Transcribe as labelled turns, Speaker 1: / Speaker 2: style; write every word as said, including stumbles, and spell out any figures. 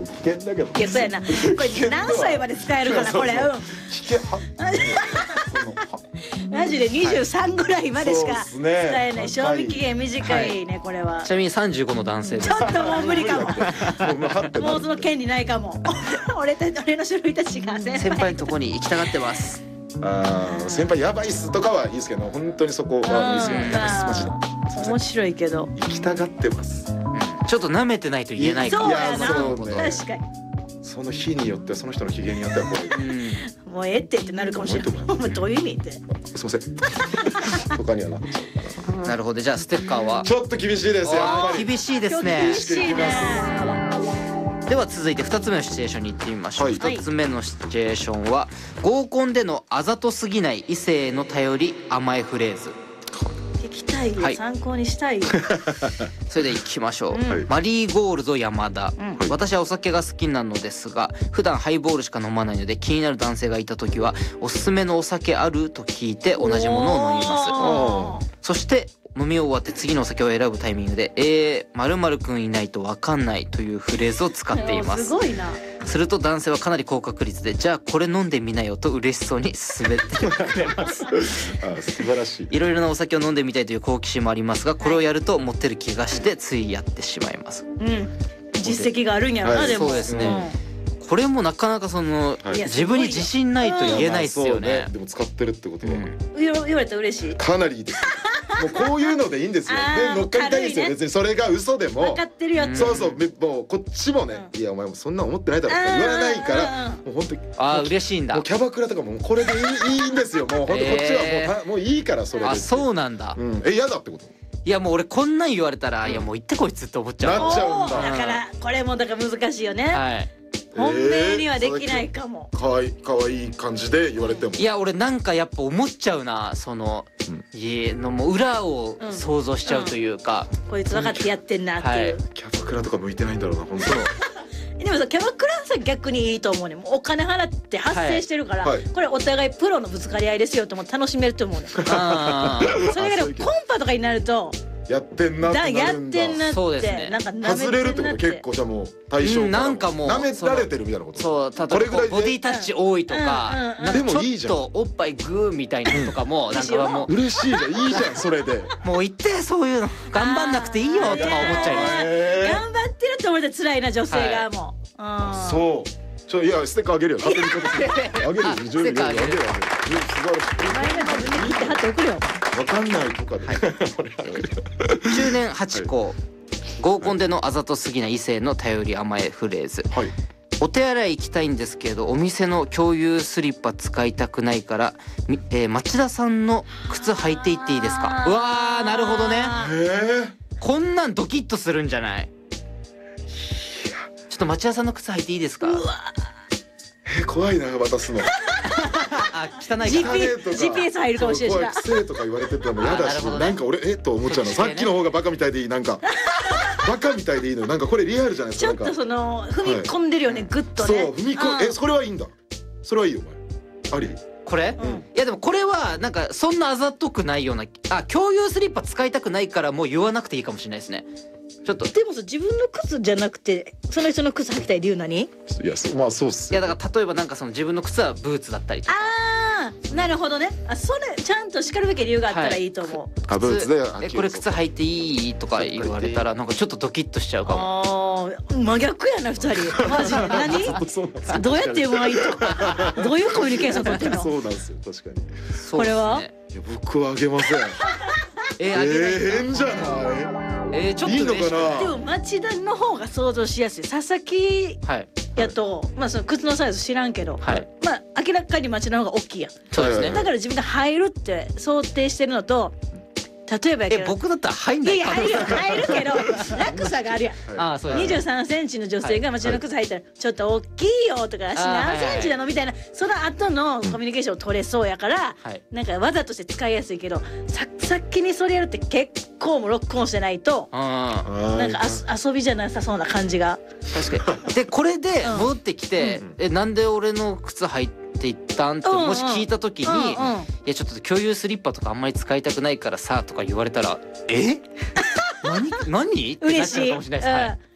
Speaker 1: 危険だけど。
Speaker 2: いやそうやな。これ何歳まで使えるかなこれ。うん。
Speaker 1: 危険は
Speaker 2: マジでにじゅうさんぐらいまでしか使
Speaker 1: そうっすね
Speaker 2: えない。賞味期限短いねこれは。
Speaker 3: ちなみにさんじゅうごの男性です。
Speaker 2: ちょっともう無理かも。
Speaker 1: もうはってなる
Speaker 2: もうその権利ないかも。俺た俺の種類たちが先
Speaker 3: 先輩
Speaker 2: 輩
Speaker 3: のとこに行きたがってます。
Speaker 1: あー先輩やばいっすとかはいいですけど、本当にそこはいいですよね。
Speaker 2: うん
Speaker 1: やばいっすマジで。
Speaker 2: 面白いけど。
Speaker 1: 行きたがってます。
Speaker 3: ちょっと舐めてないと言えないかも。
Speaker 2: そうやな。
Speaker 1: いやそうね
Speaker 2: 確かに。
Speaker 1: その日によってはその人の機嫌によってはこう
Speaker 3: うん
Speaker 2: もうええってってなるかもしれない。もうどういう意味って。
Speaker 1: すいませんとかにはなっちゃうかな。
Speaker 3: なるほど。じゃあステッカーは
Speaker 1: ちょっと厳しいですよやっぱり。
Speaker 3: 厳しいです
Speaker 2: 厳
Speaker 3: ね。
Speaker 2: しいね。
Speaker 3: では続いてふたつめのシチュエーションに行ってみましょう。
Speaker 1: はい
Speaker 3: ふたつめのシチュエーションは合コンでのあざとすぎない異性への頼り甘えフレーズ。
Speaker 2: 聞きたいよ、
Speaker 3: はい
Speaker 2: 参考にしたいよ。
Speaker 3: それで行きましょう、
Speaker 2: うん
Speaker 1: はい
Speaker 3: マリーゴールド山田、
Speaker 2: うん
Speaker 3: 私はお酒が好きなのですが普段ハイボールしか飲まないので気になる男性がいた時はおすすめのお酒あると聞いて同じものを飲みます。
Speaker 2: おー
Speaker 3: そして飲み終わって次のお酒を選ぶタイミングで「えー、〇〇くんいないと分かんない」というフレーズを使っていますす。
Speaker 2: ごいな。
Speaker 3: すると男性はかなり高確率で「じゃあこれ飲んでみなよ」と嬉しそうに勧めてくれます
Speaker 1: あ素晴らしい。
Speaker 3: いろいろなお酒を飲んでみたいという好奇心もありますがこれをやるとモテる気がしてついやってしまいます。
Speaker 2: うん。実績があるんやろな、
Speaker 1: はい
Speaker 2: でも。
Speaker 3: そうですねこれもなかなかその、
Speaker 1: はい
Speaker 3: 自分に自信ないと言えないっすよね
Speaker 1: まあそう。でも使ってるってことは
Speaker 3: うん
Speaker 2: 言わ言われたら嬉しい。
Speaker 1: かなりいいです。もうこういうのでいいんですよ。
Speaker 2: あー
Speaker 1: で乗っかりたいんですよ。
Speaker 2: 軽いね
Speaker 1: 別にそれが嘘でも
Speaker 2: 分か。ってるよって。
Speaker 1: そうそうめもうこっちもね、
Speaker 2: うん
Speaker 1: いやお前もそんな思ってないだろとか言わないから、もう本当に
Speaker 3: あー嬉しいんだ
Speaker 1: もう。キャバクラとかもこれでいいいいんですよ。もう本当こっちはもう
Speaker 3: へー
Speaker 1: たもういいからそれで。
Speaker 3: あそうなんだ。
Speaker 1: うん。え嫌だってこと？
Speaker 3: いやもう俺こんなん言われたら、いやもう言ってこいつって思っちゃう。
Speaker 1: なっちゃうんだ
Speaker 2: おーだからこれもだから難しいよね。
Speaker 3: はい。
Speaker 2: 本命にはできないかも。
Speaker 1: 可愛い可愛い感じで言われても。
Speaker 3: いや俺なんかやっぱ思っちゃうなその、
Speaker 1: うん
Speaker 3: 家のもう裏を想像しちゃうというか、
Speaker 2: こいつ分かってやってんなっていう。
Speaker 1: キャバクラとか向いてないんだろうな本
Speaker 2: でもさキャバクラはさ逆にいいと思うね。もうお金払って発生してるから、
Speaker 1: はいはい
Speaker 2: これお互いプロのぶつかり合いですよとも楽しめると思うね。
Speaker 3: あー
Speaker 2: それがでもコンパとかになると
Speaker 1: 当。やってんなって
Speaker 2: だやっ
Speaker 1: なるんだ。
Speaker 2: てんなって
Speaker 3: そうですね
Speaker 2: なんか舐めてんなって
Speaker 1: 外れるってこと結構じゃあもう対象
Speaker 3: うんなんかもう
Speaker 1: 舐められてるみたいなこと。
Speaker 3: そう例えば
Speaker 1: これぐらいで
Speaker 3: ボディタッチ多いとか、
Speaker 2: うんうんうん
Speaker 3: なんか
Speaker 1: でもいいじゃん
Speaker 3: ちょっとおっぱいグーみたいなのとかもなんかも
Speaker 1: 嬉しいじゃんいいじゃんそれで。
Speaker 3: うもう言ってそういうの頑張んなくていいよとか思っちゃいます。
Speaker 1: へー
Speaker 2: 頑張ってると思って辛いな女性がもう、うん
Speaker 1: そう。ちょいやステッカーあげるよ。勝手にちょっとあげるよ。
Speaker 3: あ
Speaker 1: 十分
Speaker 3: ステッカーあげる
Speaker 1: あげるあげる。うん素晴らし
Speaker 2: お前が自分で切って貼って送るよ。
Speaker 1: い。わかんないとかで。これあげるよ
Speaker 3: 中年はちこ合コンでのあざとすぎな異性の頼り甘えフレーズ。
Speaker 1: はい。
Speaker 3: お手洗い行きたいんですけどお店の共有スリッパ使いたくないから、みえー町田さんの靴履いていっていいですか。うわーなるほどね。
Speaker 1: へえ。
Speaker 3: こんなんドキッとするんじゃない。ちょっと町田さんの靴履いていいですか。
Speaker 1: え怖いな渡すの。
Speaker 3: あ汚い
Speaker 2: ジ
Speaker 3: か
Speaker 2: ーピー
Speaker 1: 汚ねえとか
Speaker 2: ジーピーエス 入るかもしれんしな
Speaker 1: そう怖い癖とか言われてても嫌だし、
Speaker 3: あなるほどね
Speaker 1: なんか俺えっと思っちゃうの。さっきの方がバカみたいでいいなんかバカみたいでいいのよ。なんかこれリアルじゃないですか。なんか
Speaker 2: ちょっとその踏み込んでるよね、グッと
Speaker 1: そう
Speaker 2: ね。
Speaker 1: 踏み込
Speaker 2: うん
Speaker 1: んえそれはいいんだ。それはいいよお前。あり。
Speaker 3: これ、
Speaker 2: うん
Speaker 3: いやでもこれはなんかそんなあざとくないようなあ共有スリッパ使いたくないからもう言わなくていいかもしれないですね。ちょっとい
Speaker 2: でもさ自分の靴じゃなくてその人の靴履きたい理由何？
Speaker 1: いやそまあそうっすよ。
Speaker 3: やだから例えばなんかその自分の靴はブーツだったりとか
Speaker 2: ああなるほどね。あそれちゃんと叱るべき理由があったらいいと思う。
Speaker 1: あブーツで
Speaker 3: えこれ靴履いていいとか言われたらなんかちょっとドキッとしちゃうかも。
Speaker 2: ああ真逆やな二人。マジで何？
Speaker 1: そうなんですよ
Speaker 2: どうやって言うのがいいと？どういうコミュニケーション取ってんの？
Speaker 1: そうなんですよ確かに。
Speaker 3: そうですね
Speaker 2: これはい
Speaker 1: や僕はあげません。
Speaker 3: えー、あげない
Speaker 1: えー、変じゃない。
Speaker 3: えー、ちょっと
Speaker 1: いいの
Speaker 3: 嬉しく
Speaker 1: かな
Speaker 2: でも町田の方が想像しやすい。佐々木
Speaker 3: はい
Speaker 2: やとまあその靴のサイズ知らんけど、
Speaker 3: はい
Speaker 2: まあ明らかに町田の方が大きいやん。
Speaker 3: そうですね。
Speaker 2: だから自分が入るって想定してるのと、例えばやけど
Speaker 3: え僕だったら入んないい可
Speaker 2: やいや入
Speaker 3: 能性
Speaker 2: るよ入るけど落差があるやん。
Speaker 3: ああそうです
Speaker 2: にじゅうさんセンチの女性が町田の靴履いたらちょっと大きいよとか足何センチなのみたいなその後のコミュニケーションを取れそうやから
Speaker 3: はい
Speaker 2: なんか技として使いやすいけどさ先にそれやるって結構もうロックオンしてないと
Speaker 3: うん
Speaker 2: なんかあ遊びじゃなさそうな感じが。
Speaker 3: 確かに。でこれで
Speaker 2: うん
Speaker 3: 戻ってきて、
Speaker 1: うん
Speaker 3: えなんで俺の靴履いていったんって
Speaker 2: うんうん
Speaker 3: もし聞いた時に、
Speaker 2: うんうん
Speaker 3: いやちょっと共有スリッパとかあんまり使いたくないからさとか言われたらえ何何ってなっちゃう
Speaker 2: 嬉しい、うん、
Speaker 3: かもしれないです。はい